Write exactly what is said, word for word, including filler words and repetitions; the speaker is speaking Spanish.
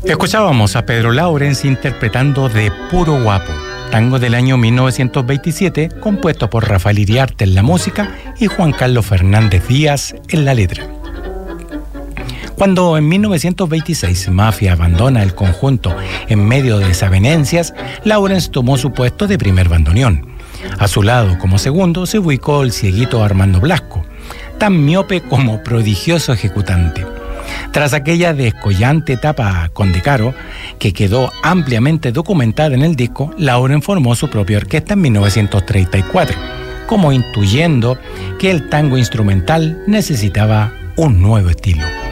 Escuchábamos a Pedro Laurens interpretando De Puro Guapo, tango del año mil novecientos veintisiete, compuesto por Rafael Iriarte en la música y Juan Carlos Fernández Díaz en la letra. Cuando en mil novecientos veintiséis Mafia abandona el conjunto en medio de desavenencias, Laurens tomó su puesto de primer bandoneón. A su lado, como segundo, se ubicó el cieguito Armando Blasco, tan miope como prodigioso ejecutante. Tras aquella descollante etapa con De Caro, que quedó ampliamente documentada en el disco, Laurens formó su propia orquesta en mil novecientos treinta y cuatro, como intuyendo que el tango instrumental necesitaba un nuevo estilo.